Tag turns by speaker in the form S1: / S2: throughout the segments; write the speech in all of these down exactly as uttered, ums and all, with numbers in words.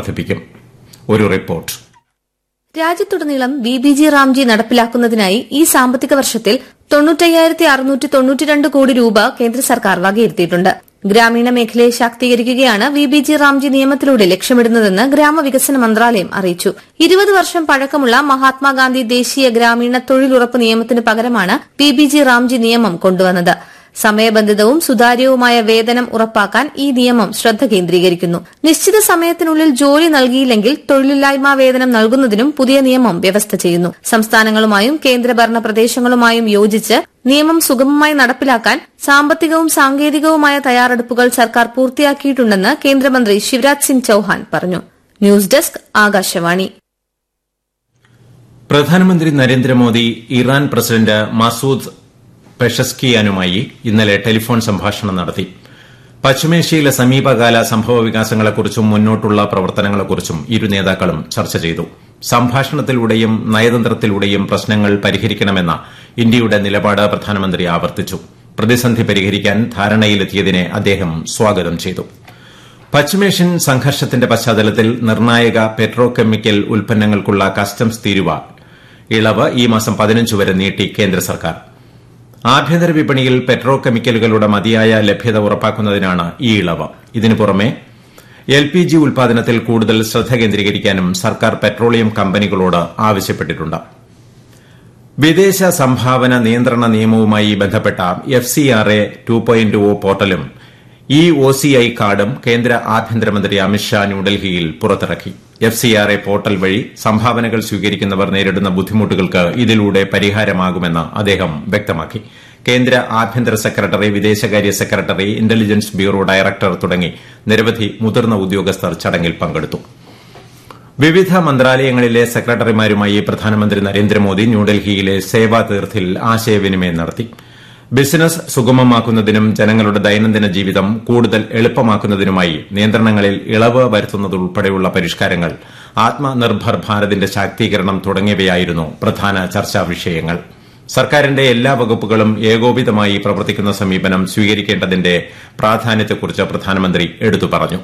S1: വർദ്ധിപ്പിക്കും. ഒരു റിപ്പോർട്ട്.
S2: രാജ്യത്തുടനീളം വി ബി ജി റാംജി നടപ്പിലാക്കുന്നതിനായി ഈ സാമ്പത്തിക വർഷത്തിൽ തൊണ്ണൂറ്റയ്യായിരത്തി അറുന്നൂറ്റി തൊണ്ണൂറ്റിരണ്ട് കോടി രൂപ കേന്ദ്ര സർക്കാർ വകയിരുത്തിയിട്ടുണ്ട്. ഗ്രാമീണ മേഖലയെ ശാക്തീകരിക്കുകയാണ് വി ബി ജി റാംജി നിയമത്തിലൂടെ ലക്ഷ്യമിടുന്നതെന്ന് ഗ്രാമവികസന മന്ത്രാലയം അറിയിച്ചു. ഇരുപത് വർഷം പഴക്കമുള്ള മഹാത്മാഗാന്ധി ദേശീയ ഗ്രാമീണ തൊഴിലുറപ്പ് നിയമത്തിന് പകരമാണ് വി ബി ജി റാംജി നിയമം കൊണ്ടുവന്നത്. സമയബന്ധിതവും സുതാര്യവുമായ വേതനം ഉറപ്പാക്കാൻ ഈ നിയമം ശ്രദ്ധ കേന്ദ്രീകരിക്കുന്നു. നിശ്ചിത സമയത്തിനുള്ളിൽ ജോലി നൽകിയില്ലെങ്കിൽ തൊഴിലില്ലായ്മ വേതനം നൽകുന്നതിനും പുതിയ നിയമം വ്യവസ്ഥ ചെയ്യുന്നു. സംസ്ഥാനങ്ങളുമായും കേന്ദ്രഭരണ പ്രദേശങ്ങളുമായും യോജിച്ച് നിയമം സുഗമമായി നടപ്പിലാക്കാൻ സാമ്പത്തികവും സാങ്കേതികവുമായ തയ്യാറെടുപ്പുകൾ സർക്കാർ പൂർത്തിയാക്കിയിട്ടുണ്ടെന്ന് കേന്ദ്രമന്ത്രി ശിവരാജ് സിംഗ് ചൌഹാൻ പറഞ്ഞു. News desk Akashvani.
S1: പ്രധാനമന്ത്രി നരേന്ദ്രമോദി ഇറാൻ പ്രസിഡന്റ് മസൂദ് പെഷസ്കിയാനുമായി ഇന്നലെ ടെലിഫോൺ സംഭാഷണം നടത്തി. പശ്ചിമേഷ്യയിലെ സമീപകാല സംഭവവികാസങ്ങളെക്കുറിച്ചും മുന്നോട്ടുള്ള പ്രവർത്തനങ്ങളെക്കുറിച്ചും ഇരു നേതാക്കളും ചർച്ച ചെയ്തു. സംഭാഷണത്തിലൂടെയും നയതന്ത്രത്തിലൂടെയും പ്രശ്നങ്ങൾ പരിഹരിക്കണമെന്ന ഇന്ത്യയുടെ നിലപാട് പ്രധാനമന്ത്രി ആവർത്തിച്ചു. പ്രതിസന്ധി പരിഹരിക്കാൻ ധാരണയിലെത്തിയതിനെ അദ്ദേഹം സ്വാഗതം ചെയ്തു. പശ്ചിമേഷ്യൻ സംഘർഷത്തിന്റെ പശ്ചാത്തലത്തിൽ നിർണായക പെട്രോ കെമിക്കൽ ഉൽപ്പന്നങ്ങൾക്കുള്ള കസ്റ്റംസ് തീരുവ ഇളവ് ഈ മാസം പതിനഞ്ച് വരെ നീട്ടി കേന്ദ്ര സർക്കാർ. ആഭ്യന്തര വിപണിയിൽ പെട്രോ കെമിക്കലുകളുടെ മതിയായ ലഭ്യത ഉറപ്പാക്കുന്നതിനാണ് ഈ ഇളവ്. ഇതിനു പുറമെ എൽ പി ജി ഉൽപാദനത്തിൽ കൂടുതൽ ശ്രദ്ധ കേന്ദ്രീകരിക്കാനും സർക്കാർ പെട്രോളിയം കമ്പനികളോട് ആവശ്യപ്പെട്ടിട്ടുണ്ട്. വിദേശ സംഭാവന നിയന്ത്രണ നിയമവുമായി ബന്ധപ്പെട്ട F C R A two point O പോർട്ടലും E O C I കാർഡും കേന്ദ്ര ആഭ്യന്തരമന്ത്രി അമിത്ഷാ ന്യൂഡൽഹിയിൽ പുറത്തിറക്കി. F C R A portal വഴി സംഭാവനകൾ സ്വീകരിക്കുന്നവർ നേരിടുന്ന ബുദ്ധിമുട്ടുകൾക്ക് ഇതിലൂടെ പരിഹാരമാകുമെന്ന് അദ്ദേഹം വ്യക്തമാക്കി. കേന്ദ്ര ആഭ്യന്തര സെക്രട്ടറി, വിദേശകാര്യ സെക്രട്ടറി, ഇന്റലിജൻസ് ബ്യൂറോ ഡയറക്ടർ തുടങ്ങി നിരവധി മുതിർന്ന ഉദ്യോഗസ്ഥർ ചടങ്ങിൽ പങ്കെടുത്തു. വിവിധ മന്ത്രാലയങ്ങളിലെ സെക്രട്ടറിമാരുമായി പ്രധാനമന്ത്രി നരേന്ദ്രമോദി ന്യൂഡൽഹിയിലെ സേവാ തീർത്ഥിൽ ആശയവിനിമയം നടത്തി. ബിസിനസ് സുഗമമാക്കുന്നതിനും ജനങ്ങളുടെ ദൈനംദിന ജീവിതം കൂടുതൽ എളുപ്പമാക്കുന്നതിനുമായി നിയന്ത്രണങ്ങളിൽ ഇളവ് വരുത്തുന്നതുൾപ്പെടെയുള്ള പരിഷ്കാരങ്ങൾ, ആത്മനിർഭർ ഭാരതിന്റെ ശാക്തീകരണം തുടങ്ങിയവയായിരുന്നു പ്രധാന ചർച്ചാ വിഷയങ്ങൾ. സർക്കാരിന്റെ എല്ലാ വകുപ്പുകളും ഏകോപിതമായി പ്രവർത്തിക്കുന്ന സമീപനം സ്വീകരിക്കേണ്ടതിന്റെ പ്രാധാന്യത്തെക്കുറിച്ച് പ്രധാനമന്ത്രി എടുത്തു പറഞ്ഞു.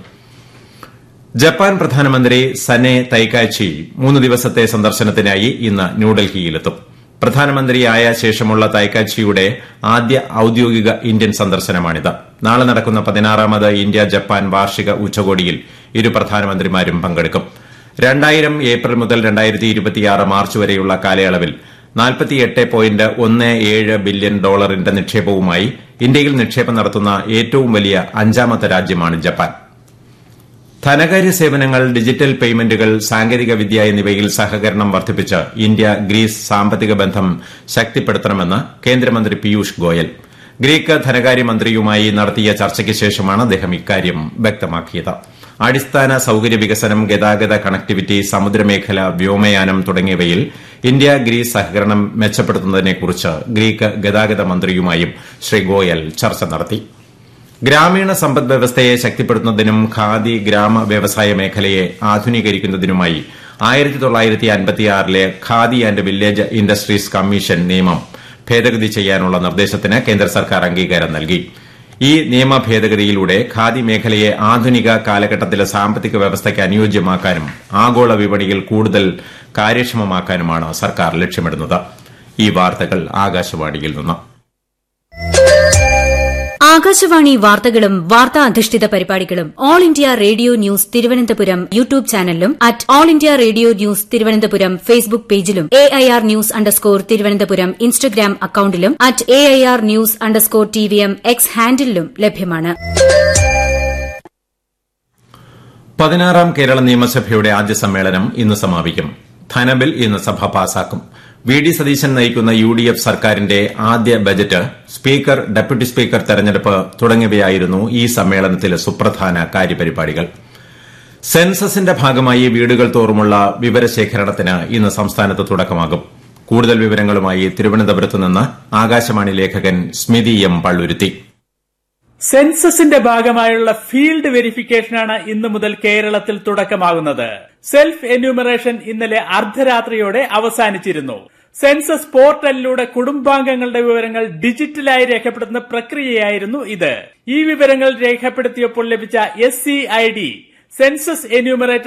S1: ജപ്പാൻ പ്രധാനമന്ത്രി സനെ തൈക്കാച്ചി മൂന്ന് ദിവസത്തെ സന്ദർശനത്തിനായി ഇന്ന് ന്യൂഡൽഹിയിലെത്തും. പ്രധാനമന്ത്രിയായ ശേഷമുള്ള തൈക്കാച്ചിയുടെ ആദ്യ ഔദ്യോഗിക ഇന്ത്യൻ സന്ദർശനമാണിത്. നാളെ നടക്കുന്ന പതിനാറാമത് ഇന്ത്യ ജപ്പാൻ വാർഷിക ഉച്ചകോടിയിൽ ഇരു പ്രധാനമന്ത്രിമാരും പങ്കെടുക്കും. രണ്ടായിരം ഏപ്രിൽ മുതൽ രണ്ടായിരത്തി ഇരുപത്തിയാറ് മാർച്ച് വരെയുള്ള കാലയളവിൽ നാൽപ്പത്തിയെട്ട് പോയിന്റ് ഒന്ന് ഏഴ് ബില്യൺ ഡോളറിന്റെ നിക്ഷേപവുമായി ഇന്ത്യയിൽ നിക്ഷേപം നടത്തുന്ന ഏറ്റവും വലിയ അഞ്ചാമത്തെ രാജ്യമാണ് ജപ്പാൻ. ധനകാര്യ സേവനങ്ങൾ, ഡിജിറ്റൽ പേയ്മെന്റുകൾ, സാങ്കേതികവിദ്യ എന്നിവയിൽ സഹകരണം വർദ്ധിപ്പിച്ച് ഇന്ത്യ ഗ്രീസ് സാമ്പത്തിക ബന്ധം ശക്തിപ്പെടുത്തണമെന്ന് കേന്ദ്രമന്ത്രി പീയൂഷ് ഗോയൽ ഗ്രീക്ക് ധനകാര്യമന്ത്രിയുമായി നടത്തിയ ചർച്ചയ്ക്ക് ശേഷമാണ് അദ്ദേഹം ഇക്കാര്യം വ്യക്തമാക്കിയത്. അടിസ്ഥാന സൌകര്യ വികസനം, ഗതാഗത കണക്ടിവിറ്റി, സമുദ്രമേഖല, വ്യോമയാനം തുടങ്ങിയവയിൽ ഇന്ത്യ ഗ്രീസ് സഹകരണം മെച്ചപ്പെടുത്തുന്നതിനെക്കുറിച്ച് ഗ്രീക്ക് ഗതാഗത മന്ത്രിയുമായും ശ്രീ ഗോയൽ ചർച്ച നടത്തി. ഗ്രാമീണ സമ്പദ് വ്യവസ്ഥയെ ശക്തിപ്പെടുത്തുന്നതിനും ഖാദി ഗ്രാമ വ്യവസായ മേഖലയെ ആധുനീകരിക്കുന്നതിനുമായി ആയിരത്തി തൊള്ളായിരത്തി അൻപത്തിയാറിലെ khadi and village industries commission നിയമം ഭേദഗതി ചെയ്യാനുള്ള നിർദ്ദേശത്തിന് കേന്ദ്ര സർക്കാർ അംഗീകാരം നൽകി. ഈ നിയമ ഭേദഗതിയിലൂടെ ഖാദി മേഖലയെ ആധുനിക കാലഘട്ടത്തിലെ സാമ്പത്തിക വ്യവസ്ഥയ്ക്ക് അനുയോജ്യമാക്കാനും ആഗോള വിപണിയിൽ കൂടുതൽ കാര്യക്ഷമമാക്കാനുമാണ് സർക്കാർ ലക്ഷ്യമിടുന്നത്. ഈ വാർത്തകൾ ആകാശവാണിയിൽ നിന്ന്.
S3: ആകാശവാണി വാർത്തകളും വാർത്താ അധിഷ്ഠിത പരിപാടികളും all India radio news Thiruvananthapuram YouTube ചാനലിലും at all India radio news Thiruvananthapuram Facebook പേജിലും A I R news underscore Thiruvananthapuram Instagram അക്കൌണ്ടിലും at A I R news underscore T V M X ഹാൻഡിലും ലഭ്യമാണ്.
S1: പതിനാറാം കേരള നിയമസഭയുടെ ആദ്യ സമ്മേളനം ഇന്ന് സമാപിക്കും. ധനബിൽ ഇന്ന് സഭ പാസാക്കും. വി ഡി സതീശൻ നയിക്കുന്ന യു ഡി എഫ് സർക്കാരിന്റെ ആദ്യ ബജറ്റ്, സ്പീക്കർ, ഡെപ്യൂട്ടി സ്പീക്കർ തെരഞ്ഞെടുപ്പ് തുടങ്ങിയവയായിരുന്നു ഈ സമ്മേളനത്തിലെ സുപ്രധാന കാര്യപരിപാടികൾ. സെൻസസിന്റെ ഭാഗമായി വീടുകൾ തോറുമുള്ള വിവരശേഖരണത്തിന് ഇന്ന് സംസ്ഥാനത്ത് തുടക്കമാകും. കൂടുതൽ വിവരങ്ങളുമായി തിരുവനന്തപുരത്ത് നിന്ന് ആകാശവാണി ലേഖകൻ സ്മിതി എം പള്ളുരുത്തി.
S4: സെൻസസിന്റെ ഭാഗമായുള്ള ഫീൽഡ് വെരിഫിക്കേഷനാണ് ഇന്നു മുതൽ കേരളത്തിൽ തുടക്കമാകുന്നത്. സെൽഫ് എന്യൂമറേഷൻ ഇന്നലെ അർദ്ധരാത്രിയോടെ അവസാനിച്ചിരുന്നു. സെൻസസ് പോർട്ടലിലൂടെ കുടുംബാംഗങ്ങളുടെ വിവരങ്ങൾ ഡിജിറ്റലായി രേഖപ്പെടുത്തുന്ന പ്രക്രിയയായിരുന്നു ഇത്. ഈ വിവരങ്ങൾ രേഖപ്പെടുത്തിയപ്പോൾ ലഭിച്ച S C I D census enumerator